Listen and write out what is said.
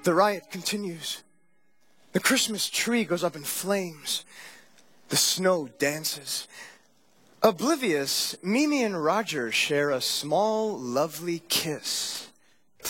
The riot continues. The Christmas tree goes up in flames. The snow dances. Oblivious, Mimi and Roger share a small, lovely kiss.